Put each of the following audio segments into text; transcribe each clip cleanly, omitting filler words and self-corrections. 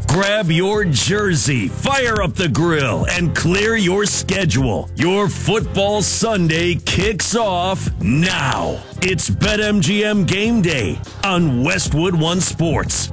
Grab your jersey, fire up the grill, and clear your schedule. Your football Sunday kicks off now. It's BetMGM Game Day on Westwood One Sports.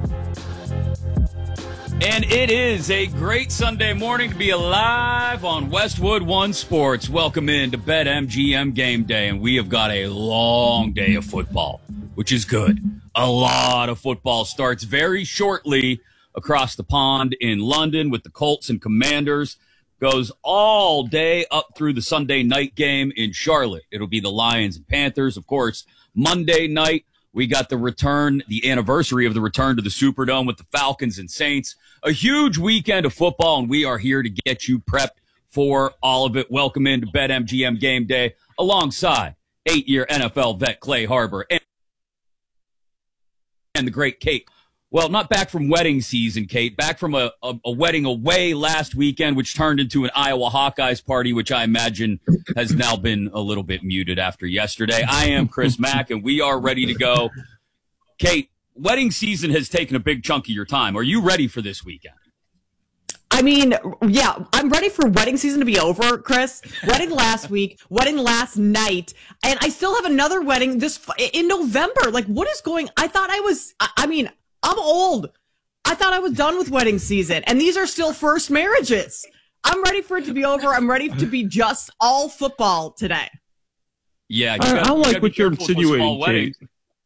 And it is a great Sunday morning to be alive on Westwood One Sports. Welcome in to BetMGM Game Day, and we have got a long day of football, which is good. A lot of football starts very shortly across the pond in London with the Colts and Commanders. Goes all day up through the Sunday night game in Charlotte. It'll be the Lions and Panthers. Of course, Monday night, we got the anniversary of the return to the Superdome with the Falcons and Saints. A huge weekend of football, and we are here to get you prepped for all of it. Welcome into BetMGM Game Day alongside 8-year NFL vet Clay Harbor and the great Kate. Well, not back from wedding season, Kate. Back from a wedding away last weekend, which turned into an Iowa Hawkeyes party, which I imagine has now been a little bit muted after yesterday. I am Chris Mack, and we are ready to go. Kate, wedding season has taken a big chunk of your time. Are you ready for this weekend? I mean, yeah, I'm ready for wedding season to be over, Chris. Wedding last week, wedding last night, and I still have another wedding in November. Like, what is going? I'm old. I thought I was done with wedding season, and these are still first marriages. I'm ready for it to be over. I'm ready to be just all football today. Yeah, I don't like what you're insinuating, Kate.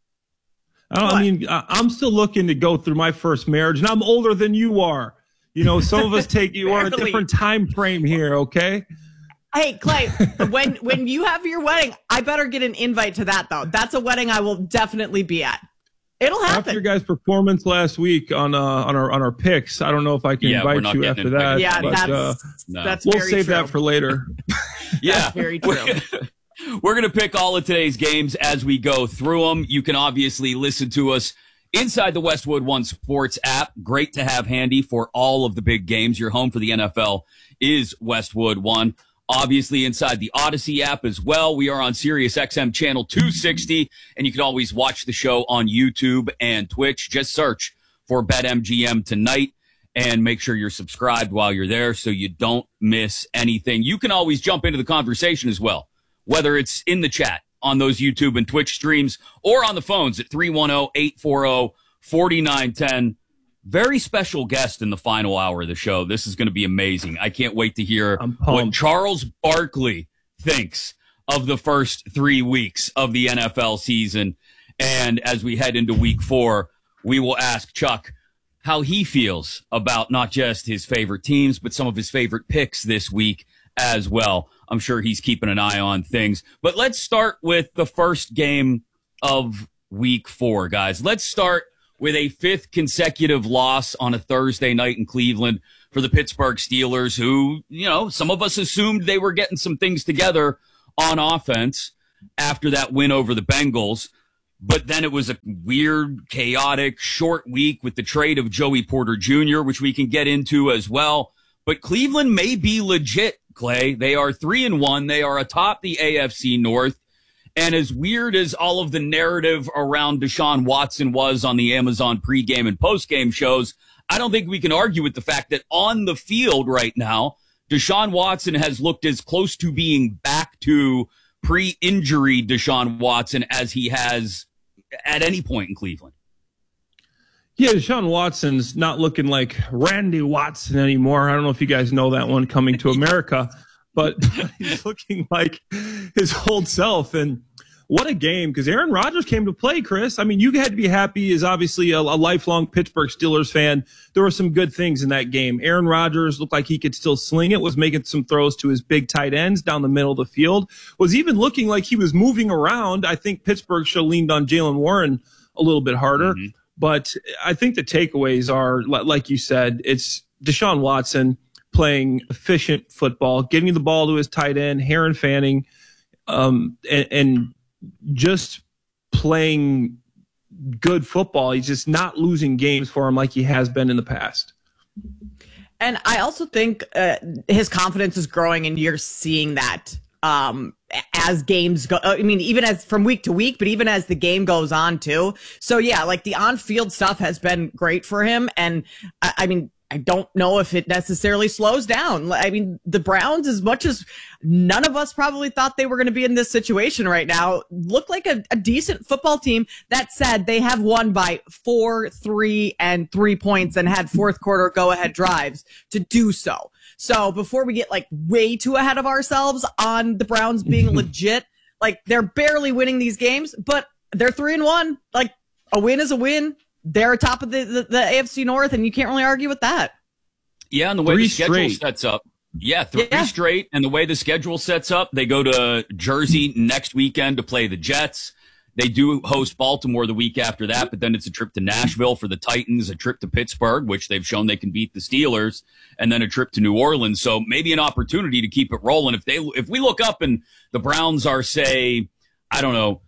I'm still looking to go through my first marriage, and I'm older than you are. You know, some of us you are in a different time frame here, okay? Hey, Clay, when you have your wedding, I better get an invite to that, though. That's a wedding I will definitely be at. It'll happen. After your guys' performance last week on our picks, I don't know if I can invite you after that. Yeah, but, that's we'll very save true. that for later. Yeah, that's very true. We're going to pick all of today's games as we go through them. You can obviously listen to us inside the Westwood One Sports app. Great to have handy for all of the big games. Your home for the NFL is Westwood One. Obviously, inside the Odyssey app as well. We are on Sirius XM channel 260, and you can always watch the show on YouTube and Twitch. Just search for BetMGM tonight and make sure you're subscribed while you're there so you don't miss anything. You can always jump into the conversation as well, whether it's in the chat on those YouTube and Twitch streams or on the phones at 310-840-4910. Very special guest in the final hour of the show. This is going to be amazing. I can't wait to hear what Charles Barkley thinks of the first 3 weeks of the NFL season. And as we head into week 4, we will ask Chuck how he feels about not just his favorite teams, but some of his favorite picks this week as well. I'm sure he's keeping an eye on things. But let's start with the first game of week 4, guys. Let's start with a 5th consecutive loss on a Thursday night in Cleveland for the Pittsburgh Steelers, who, some of us assumed they were getting some things together on offense after that win over the Bengals. But then it was a weird, chaotic, short week with the trade of Joey Porter Jr., which we can get into as well. But Cleveland may be legit, Clay. They are 3-1. They are atop the AFC North. And as weird as all of the narrative around Deshaun Watson was on the Amazon pregame and postgame shows, I don't think we can argue with the fact that on the field right now, Deshaun Watson has looked as close to being back to pre-injury Deshaun Watson as he has at any point in Cleveland. Yeah, Deshaun Watson's not looking like Randy Watson anymore. I don't know if you guys know that one, Coming to America. But he's looking like his old self. And what a game, because Aaron Rodgers came to play, Chris. I mean, you had to be happy as obviously a lifelong Pittsburgh Steelers fan. There were some good things in that game. Aaron Rodgers looked like he could still sling it, was making some throws to his big tight ends down the middle of the field, was even looking like he was moving around. I think Pittsburgh should have leaned on Jaylen Warren a little bit harder. Mm-hmm. But I think the takeaways are, like you said, it's Deshaun Watson playing efficient football, getting the ball to his tight end, Heron Fanning, and just playing good football. He's just not losing games for him like he has been in the past. And I also think his confidence is growing, and you're seeing that as games go. I mean, even as from week to week, but even as the game goes on too. So yeah, like the on-field stuff has been great for him. And I mean, I don't know if it necessarily slows down. I mean, the Browns, as much as none of us probably thought they were going to be in this situation right now, look like a decent football team. That said, they have won by 4, 3, and 3 points and had fourth quarter go-ahead drives to do so. So before we get like way too ahead of ourselves on the Browns being legit, like they're barely winning these games, but they're 3-1. Like a win is a win. They're atop of the AFC North, and you can't really argue with that. Yeah, and the way the schedule sets up. Yeah, three straight. And the way the schedule sets up, they go to Jersey next weekend to play the Jets. They do host Baltimore the week after that, but then it's a trip to Nashville for the Titans, a trip to Pittsburgh, which they've shown they can beat the Steelers, and then a trip to New Orleans. So maybe an opportunity to keep it rolling. If we look up and the Browns are, say, I don't know,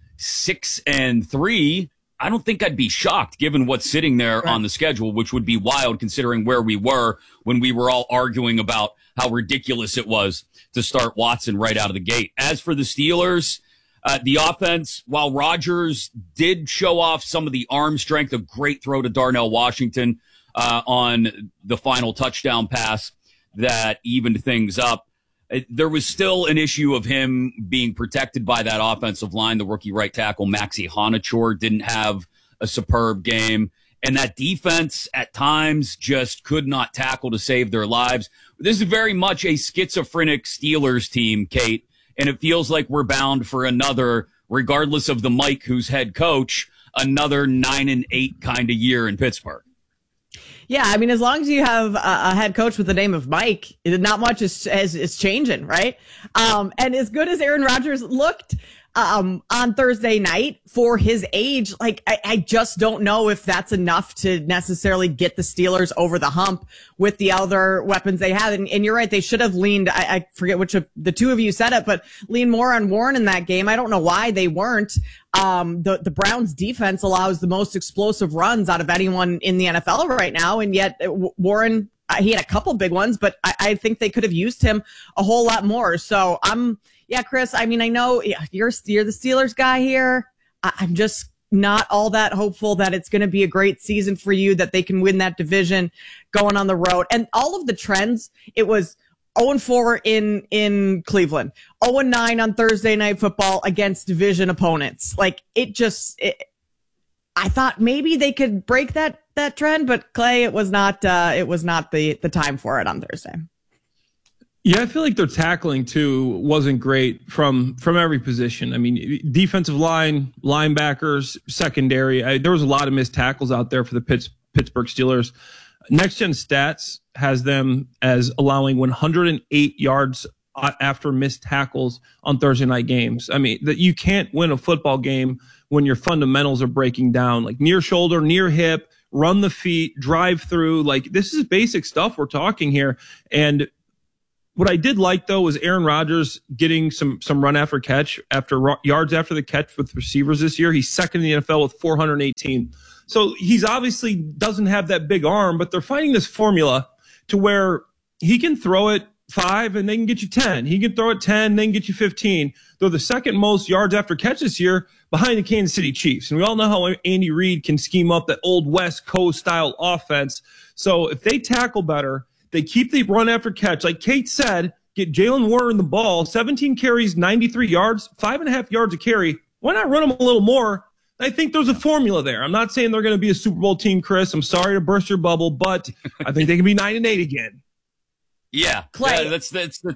6-3, I don't think I'd be shocked given what's sitting there on the schedule, which would be wild considering where we were when we were all arguing about how ridiculous it was to start Watson right out of the gate. As for the Steelers, the offense, while Rodgers did show off some of the arm strength, a great throw to Darnell Washington on the final touchdown pass that evened things up, there was still an issue of him being protected by that offensive line. The rookie right tackle, Maxi Honachor, didn't have a superb game. And that defense at times just could not tackle to save their lives. This is very much a schizophrenic Steelers team, Kate. And it feels like we're bound for another, regardless of the Mike who's head coach, another 9-8 kind of year in Pittsburgh. Yeah, I mean, as long as you have a head coach with the name of Mike, not much is changing, right? And as good as Aaron Rodgers looked on Thursday night for his age, like I just don't know if that's enough to necessarily get the Steelers over the hump with the other weapons they have. And you're right, they should have leaned, I forget which of the two of you said it, but lean more on Warren in that game. I don't know why they weren't. The Browns defense allows the most explosive runs out of anyone in the NFL right now. And yet Warren, he had a couple big ones, but I think they could have used him a whole lot more. So yeah, Chris, I mean, I know you're the Steelers guy here. I'm just not all that hopeful that it's going to be a great season for you, that they can win that division going on the road. And all of the trends, it was 0-4 in Cleveland, 0-9 on Thursday Night Football against division opponents. Like I thought maybe they could break that trend, but Clay, it was not the time for it on Thursday. Yeah, I feel like their tackling too wasn't great from every position. I mean, defensive line, linebackers, secondary. There was a lot of missed tackles out there for the Pittsburgh Steelers. Next Gen Stats has them as allowing 108 yards after missed tackles on Thursday night games. I mean, that you can't win a football game when your fundamentals are breaking down, like near shoulder, near hip, run the feet, drive through. Like, this is basic stuff we're talking here. And what I did like, though, was Aaron Rodgers getting some run after catch, yards after the catch with receivers this year. He's second in the NFL with 418. So he's obviously doesn't have that big arm, but they're finding this formula to where he can throw it 5 and they can get you 10. He can throw it 10, they can get you 15. They're the second most yards after catch this year behind the Kansas City Chiefs. And we all know how Andy Reid can scheme up that old West Coast style offense. So if they tackle better, they keep the run after catch. Like Kate said, get Jalen Warren the ball, 17 carries, 93 yards, 5.5 yards a carry. Why not run them a little more? I think there's a formula there. I'm not saying they're going to be a Super Bowl team, Chris. I'm sorry to burst your bubble, but I think they can be 9-8 again. Yeah. Clay. Yeah, that's the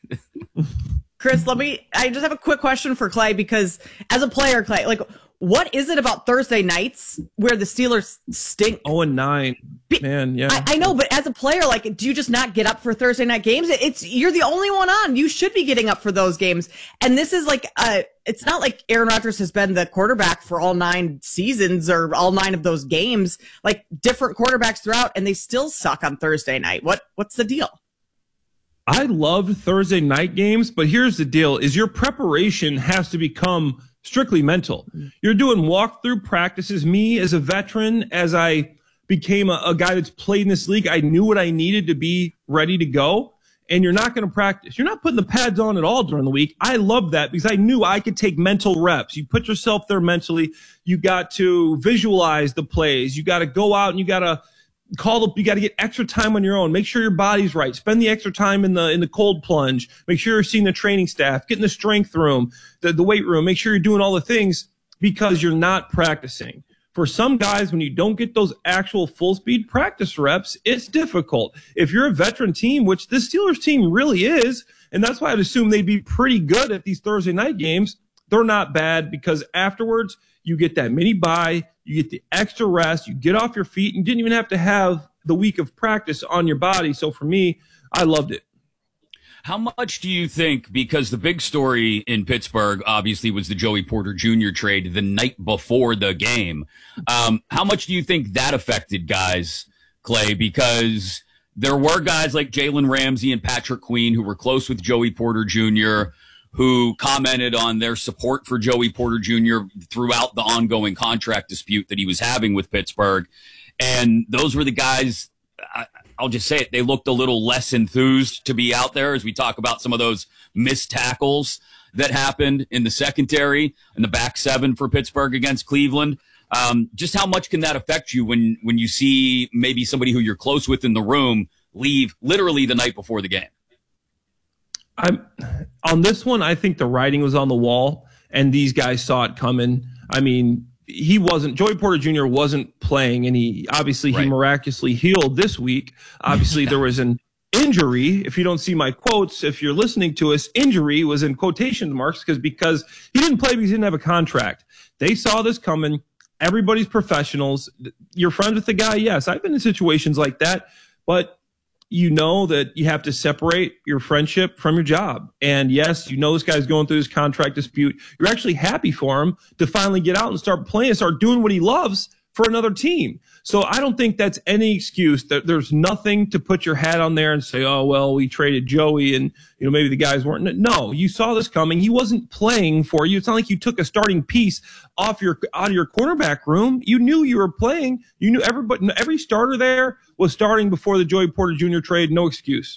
Chris, I just have a quick question for Clay, because as a player, Clay, like, what is it about Thursday nights where the Steelers stink? 0-9, man, yeah. I know, but as a player, like, do you just not get up for Thursday night games? You're the only one on. You should be getting up for those games. And this is like, it's not like Aaron Rodgers has been the quarterback for all 9 seasons or all 9 of those games. Like, different quarterbacks throughout, and they still suck on Thursday night. What's the deal? I love Thursday night games, but here's the deal: is your preparation has to become strictly mental. You're doing walkthrough practices. Me, as a veteran, as I became a guy that's played in this league, I knew what I needed to be ready to go. And you're not going to practice. You're not putting the pads on at all during the week. I love that because I knew I could take mental reps. You put yourself there mentally. You got to visualize the plays. You got to go out and you got to you got to get extra time on your own. Make sure your body's right. Spend the extra time in the cold plunge. Make sure you're seeing the training staff. Get in the strength room, the weight room. Make sure you're doing all the things because you're not practicing. For some guys, when you don't get those actual full speed practice reps, it's difficult. If you're a veteran team, which this Steelers team really is, and that's why I'd assume they'd be pretty good at these Thursday night games, they're not bad because afterwards you get that mini bye, you get the extra rest, you get off your feet, and you didn't even have to have the week of practice on your body. So for me, I loved it. How much do you think, because the big story in Pittsburgh obviously was the Joey Porter Jr. trade the night before the game. How much do you think that affected guys, Clay? Because there were guys like Jalen Ramsey and Patrick Queen who were close with Joey Porter Jr., who commented on their support for Joey Porter Jr. throughout the ongoing contract dispute that he was having with Pittsburgh. And those were the guys, I'll just say it, they looked a little less enthused to be out there as we talk about some of those missed tackles that happened in the secondary and the back seven for Pittsburgh against Cleveland. Just how much can that affect you when you see maybe somebody who you're close with in the room leave literally the night before the game? On this one, I think the writing was on the wall, and these guys saw it coming. I mean, Joey Porter Jr. wasn't playing, and he miraculously healed this week. Obviously, there was an injury. If you don't see my quotes, if you're listening to us, injury was in quotation marks because he didn't play because he didn't have a contract. They saw this coming. Everybody's professionals. You're friends with the guy. Yes, I've been in situations like that, but you know that you have to separate your friendship from your job. And yes, you know this guy's going through this contract dispute. You're actually happy for him to finally get out and start playing, start doing what he loves for another team. So I don't think that's any excuse. There's nothing to put your hat on there and say, oh, well, we traded Joey and maybe the guys weren't. No, you saw this coming. He wasn't playing for you. It's not like you took a starting piece out of your cornerback room. You knew you were playing. You knew every starter there was starting before the Joey Porter Jr. trade. No excuse.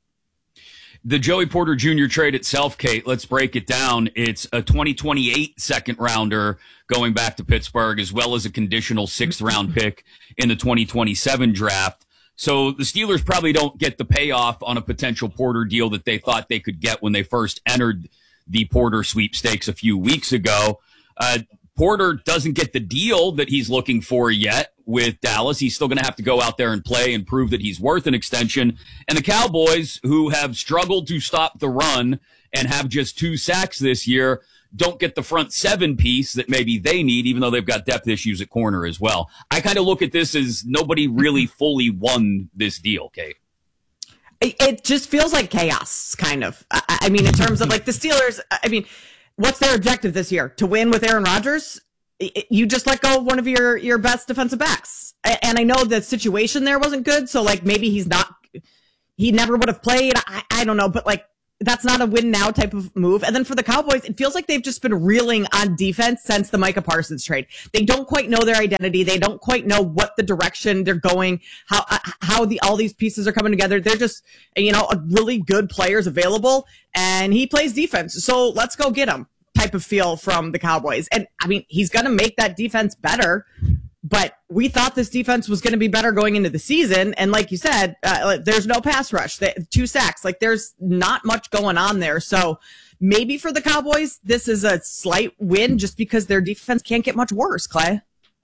The Joey Porter Jr. trade itself, Kate, let's break it down. It's a 2028 second rounder going back to Pittsburgh, as well as a conditional 6th round pick in the 2027 draft. So the Steelers probably don't get the payoff on a potential Porter deal that they thought they could get when they first entered the Porter sweepstakes a few weeks ago. Porter doesn't get the deal that he's looking for yet with Dallas. He's still going to have to go out there and play and prove that he's worth an extension. And the Cowboys, who have struggled to stop the run and have just 2 sacks this year, don't get the front 7 piece that maybe they need, even though they've got depth issues at corner as well. I kind of look at this as nobody really fully won this deal, Kate. It just feels like chaos, kind of. I mean, in terms of like the Steelers, I mean, what's their objective this year? To win with Aaron Rodgers? You just let go of one of your best defensive backs. And I know the situation there wasn't good, so like maybe he never would have played. I don't know, but like that's not a win now type of move. And then for the Cowboys, it feels like they've just been reeling on defense since the Micah Parsons trade. They don't quite know their identity. They don't quite know what the direction they're going, how all these pieces are coming together. They're just, a really good players available, and he plays defense. So let's go get him type of feel from the Cowboys. And I mean, he's going to make that defense better, but we thought this defense was going to be better going into the season. And like you said, there's no pass rush, 2 sacks, like there's not much going on there. So maybe for the Cowboys, this is a slight win just because their defense can't get much worse, Clay.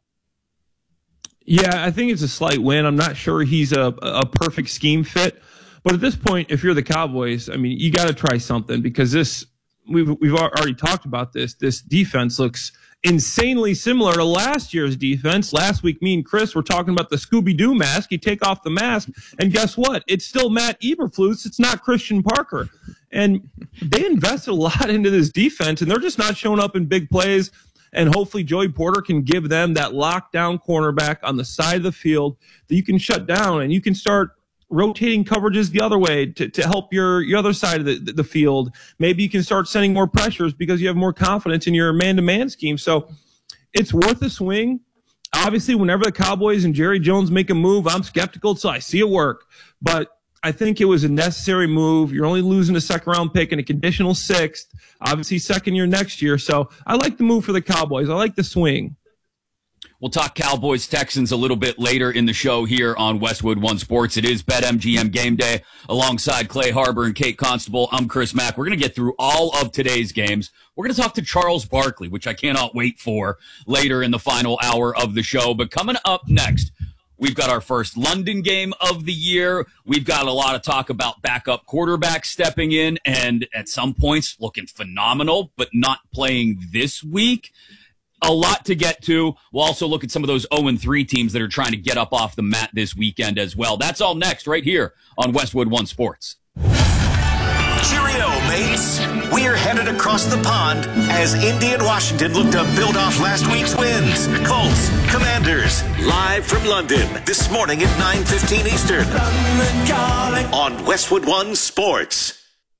Yeah, I think it's a slight win. I'm not sure he's a perfect scheme fit, but at this point, if you're the Cowboys, I mean, you got to try something because we've already talked about this. This defense looks insanely similar to last year's defense. Last week, me and Chris were talking about the Scooby-Doo mask. You take off the mask, and guess what? It's still Matt Eberflus. It's not Christian Parker. And they invested a lot into this defense, and they're just not showing up in big plays. And hopefully Joey Porter can give them that lockdown cornerback on the side of the field that you can shut down, and you can start rotating coverages the other way to help your other side of the field. Maybe you can start sending more pressures because you have more confidence in your man-to-man scheme. So it's worth a swing. Obviously, whenever the Cowboys and Jerry Jones make a move, I'm skeptical, so I see it work. But I think it was a necessary move. You're only losing a 2nd-round pick and a conditional 6th. Obviously, 2nd year next year. So I like the move for the Cowboys. I like the swing. We'll talk Cowboys-Texans a little bit later in the show here on Westwood One Sports. It is BetMGM Game Day alongside Clay Harbor and Kate Constable. I'm Chris Mack. We're going to get through all of today's games. We're going to talk to Charles Barkley, which I cannot wait for later in the final hour of the show. But coming up next, we've got our first London game of the year. We've got a lot of talk about backup quarterbacks stepping in and at some points looking phenomenal, but not playing this week. A lot to get to. We'll also look at some of those 0-3 teams that are trying to get up off the mat this weekend as well. That's all next right here on Westwood One Sports. Cheerio, mates. We're headed across the pond as Indy and Washington look to build off last week's wins. Colts, Commanders, live from London this morning at 9:15 Eastern on Westwood One Sports.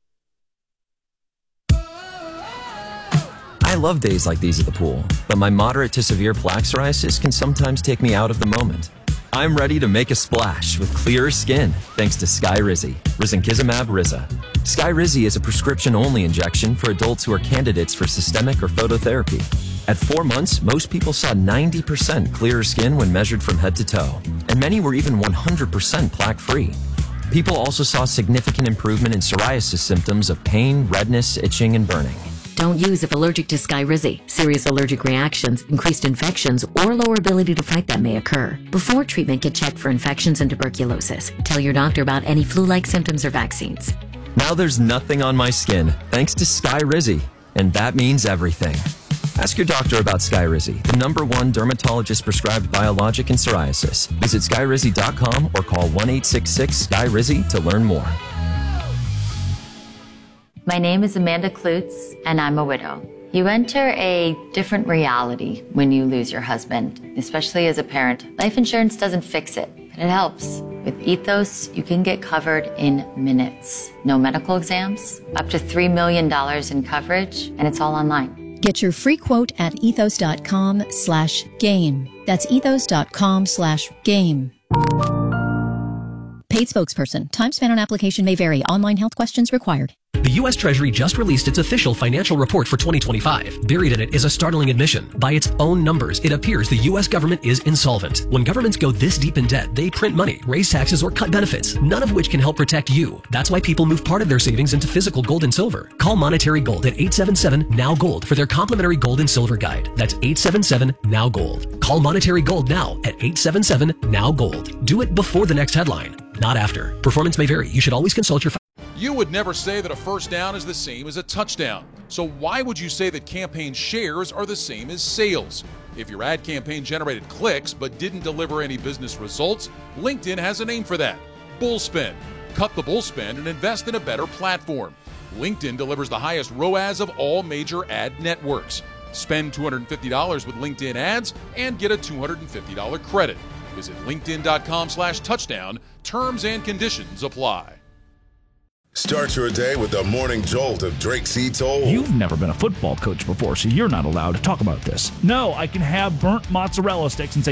I love days like these at the pool, but my moderate to severe plaque psoriasis can sometimes take me out of the moment. I'm ready to make a splash with clearer skin thanks to Skyrizi, Risankizumab Riza. Skyrizi is a prescription-only injection for adults who are candidates for systemic or phototherapy. At 4 months, most people saw 90% clearer skin when measured from head to toe, and many were even 100% plaque-free. People also saw significant improvement in psoriasis symptoms of pain, redness, itching, and burning. Don't use if allergic to Skyrizi. Serious allergic reactions, increased infections, or lower ability to fight them may occur. Before treatment, get checked for infections and tuberculosis. Tell your doctor about any flu-like symptoms or vaccines. Now there's nothing on my skin, thanks to Skyrizi, and that means everything. Ask your doctor about Skyrizi, the #1 dermatologist-prescribed biologic in psoriasis. Visit Skyrizi.com or call 1-866-SKYRIZI to learn more. My name is Amanda Klutz, and I'm a widow. You enter a different reality when you lose your husband, especially as a parent. Life insurance doesn't fix it, but it helps. With Ethos, you can get covered in minutes. No medical exams, up to $3 million in coverage, and it's all online. Get your free quote at ethos.com/game. That's ethos.com/game. Paid spokesperson. Time spent on application may vary. Online health questions required. The U.S. Treasury just released its official financial report for 2025. Buried in it is a startling admission. By its own numbers, it appears the U.S. government is insolvent. When governments go this deep in debt, they print money, raise taxes, or cut benefits, none of which can help protect you. That's why people move part of their savings into physical gold and silver. Call Monetary Gold at 877-NOW-GOLD for their complimentary gold and silver guide. That's 877-NOW-GOLD. Call Monetary Gold now at 877-NOW-GOLD. Do it before the next headline, not after. Performance may vary. You should always consult your You would never say that a first down is the same as a touchdown. So why would you say that campaign shares are the same as sales? If your ad campaign generated clicks but didn't deliver any business results, LinkedIn has a name for that: Bullspend. Cut the bullspend and invest in a better platform. LinkedIn delivers the highest ROAS of all major ad networks. Spend $250 with LinkedIn ads and get a $250 credit. Visit linkedin.com/touchdown. Terms and conditions apply. Start your day with the morning jolt of Drake C. Toll. You've never been a football coach before, so you're not allowed to talk about this. No, I can have burnt mozzarella sticks and say,